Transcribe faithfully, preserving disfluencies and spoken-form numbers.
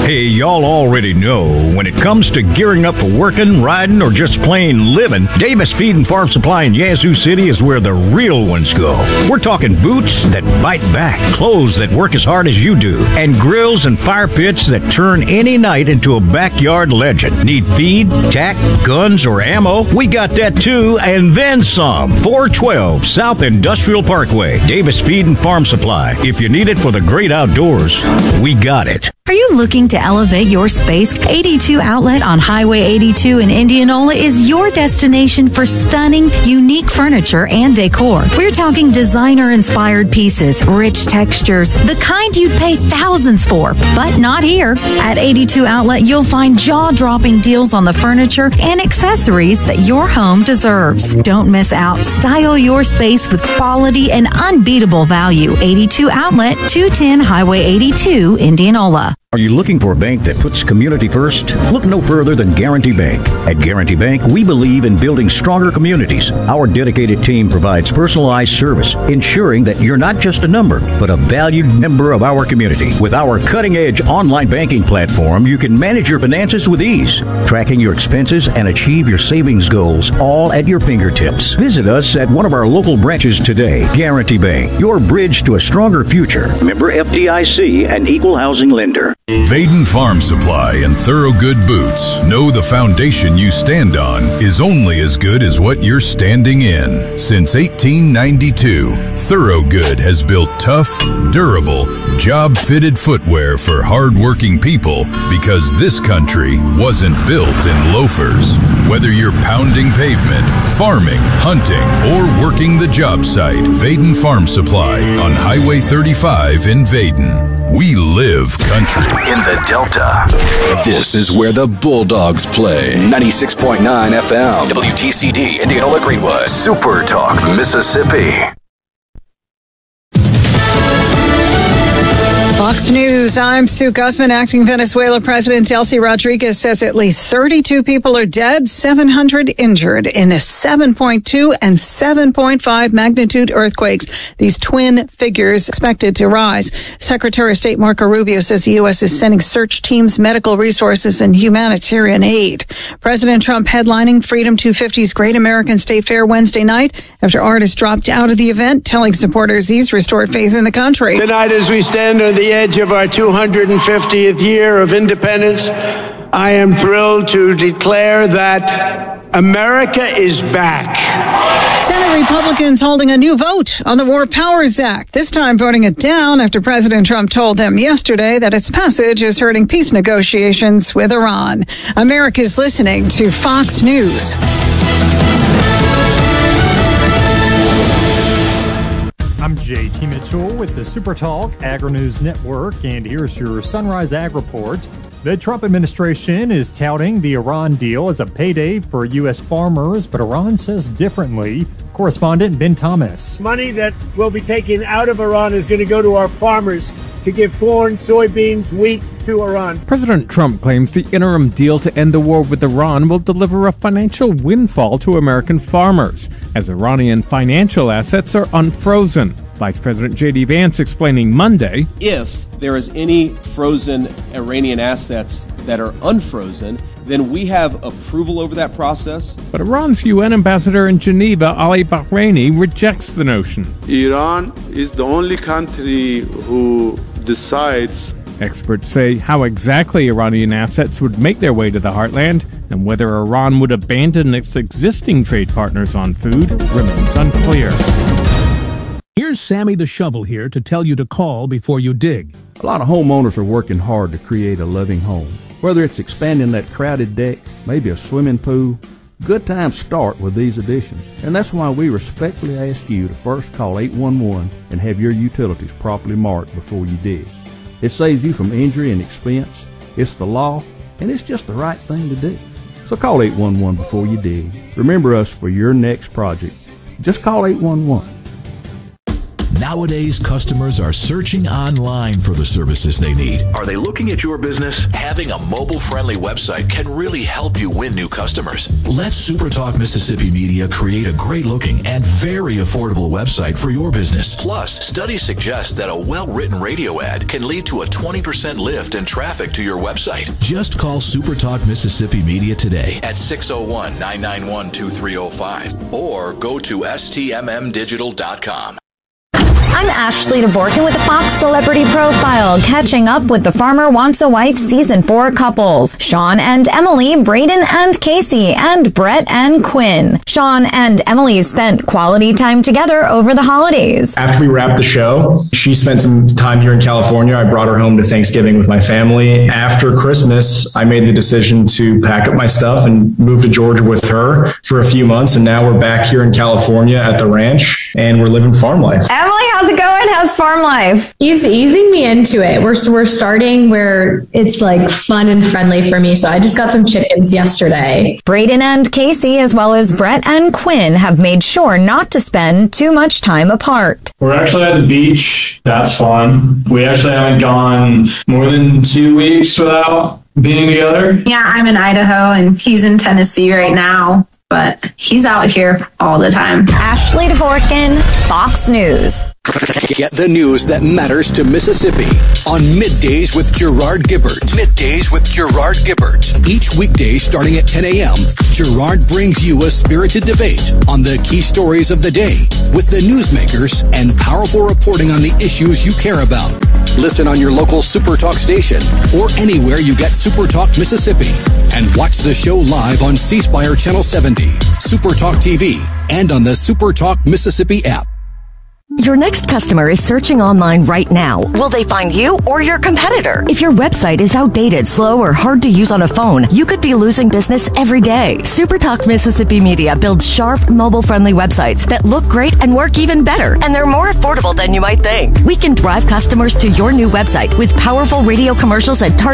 Hey, y'all already know when it comes to gearing up for working, riding, or just plain living, Davis Feed and Farm Supply in Yazoo City is where the real ones go. We're talking boots that bite back, clothes that work as hard as you do, and grills and fire pits that turn any night into a backyard legend. Need feed, tack, guns, or ammo? We got that too, and then some. four twelve South Industrial Parkway, Davis Feed and Farm Supply. If you need it for the great outdoors, we got it. Are you looking to elevate your space? eighty-two Outlet on Highway eighty-two in Indianola is your destination for stunning, unique furniture and decor. We're talking designer-inspired pieces, rich textures, the kind you'd pay thousands for, but not here. At eighty-two Outlet, you'll find jaw-dropping deals on the furniture and accessories that your home deserves. Don't miss out. Style your space with quality and unbeatable value. eighty-two Outlet, two ten Highway eighty-two, Indianola. Are you looking for a bank that puts community first? Look no further than Guarantee Bank. At Guarantee Bank, we believe in building stronger communities. Our dedicated team provides personalized service, ensuring that you're not just a number, but a valued member of our community. With our cutting-edge online banking platform, you can manage your finances with ease, tracking your expenses and achieve your savings goals all at your fingertips. Visit us at one of our local branches today. Guarantee Bank, your bridge to a stronger future. Member F D I C and Equal Housing Lender. Vaden Farm Supply and Thoroughgood Boots. Know the foundation you stand on is only as good as what you're standing in. Since eighteen ninety-two, Thoroughgood has built tough, durable, job-fitted footwear for hard-working people because this country wasn't built in loafers. Whether you're pounding pavement, farming, hunting, or working the job site, Vaden Farm Supply on Highway thirty-five in Vaden. We live country. In the Delta, this is where the Bulldogs play. ninety-six point nine F M, W T C D, Indianola Greenwood, Super Talk, Mississippi. Fox News, I'm Sue Guzman. Acting Venezuela President Delcy Rodriguez says at least thirty-two people are dead, seven hundred injured in a seven point two and seven point five magnitude earthquakes. These twin figures expected to rise. Secretary of State Marco Rubio says the U S is sending search teams, medical resources, and humanitarian aid. President Trump headlining Freedom two fifty's Great American State Fair Wednesday night after artists dropped out of the event, telling supporters he's restored faith in the country. Tonight, as we stand on the edge of our two hundred fiftieth year of independence, I am thrilled to declare that America is back. Senate Republicans holding a new vote on the War Powers Act, this time voting it down after President Trump told them yesterday that its passage is hurting peace negotiations with Iran. America's listening to Fox News. I'm J T Mitchell with the Super Talk Agri-News Network, and here's your Sunrise Ag Report. The Trump administration is touting the Iran deal as a payday for U S farmers, but Iran says differently. Correspondent Ben Thomas. Money that will be taken out of Iran is going to go to our farmers to give corn, soybeans, wheat to Iran. President Trump claims the interim deal to end the war with Iran will deliver a financial windfall to American farmers, as Iranian financial assets are unfrozen. Vice President J D Vance explaining Monday, if there is any frozen Iranian assets that are unfrozen, then we have approval over that process. But Iran's U N ambassador in Geneva, Ali Bahraini, rejects the notion. Iran is the only country who decides. Experts say how exactly Iranian assets would make their way to the heartland and whether Iran would abandon its existing trade partners on food remains unclear. Here's Sammy the Shovel here to tell you to call before you dig. A lot of homeowners are working hard to create a loving home. Whether it's expanding that crowded deck, maybe a swimming pool, good times start with these additions. And that's why we respectfully ask you to first call eight one one and have your utilities properly marked before you dig. It saves you from injury and expense. It's the law, and it's just the right thing to do. So call eight one one before you dig. Remember us for your next project. Just call eight one one. Nowadays, customers are searching online for the services they need. Are they looking at your business? Having a mobile-friendly website can really help you win new customers. Let SuperTalk Mississippi Media create a great-looking and very affordable website for your business. Plus, studies suggest that a well-written radio ad can lead to a twenty percent lift in traffic to your website. Just call SuperTalk Mississippi Media today at six oh one, nine nine one, two three oh five or go to S T M M digital dot com. I'm Ashley DeVorkin with the Fox Celebrity Profile, catching up with The Farmer Wants a Wife Season four couples, Sean and Emily, Braden and Casey, and Brett and Quinn. Sean and Emily spent quality time together over the holidays. After we wrapped the show, she spent some time here in California. I brought her home to Thanksgiving with my family. After Christmas, I made the decision to pack up my stuff and move to Georgia with her for a few months, and now we're back here in California at the ranch, and we're living farm life. Emily, how's it going? How's farm life? He's easing me into it. We're we're starting where it's like fun and friendly for me. So I just got some chickens yesterday. Braden and Casey, as well as Brett and Quinn, have made sure not to spend too much time apart. We're actually at the beach. That's fun. We actually haven't gone more than two weeks without being together. Yeah, I'm in Idaho and he's in Tennessee right now, but he's out here all the time. Ashley DeVorkin, Fox News. Get the news that matters to Mississippi on Middays with Gerard Gibbert. Middays with Gerard Gibbert. Each weekday starting at ten a.m., Gerard brings you a spirited debate on the key stories of the day with the newsmakers and powerful reporting on the issues you care about. Listen on your local SuperTalk station or anywhere you get SuperTalk Mississippi. And watch the show live on C Spire Channel seventy, SuperTalk T V, and on the SuperTalk Mississippi app. Your next customer is searching online right now. Will they find you or your competitor? If your website is outdated, slow, or hard to use on a phone, you could be losing business every day. SuperTalk Mississippi Media builds sharp, mobile-friendly websites that look great and work even better, and they're more affordable than you might think. We can drive customers to your new website with powerful radio commercials and targeted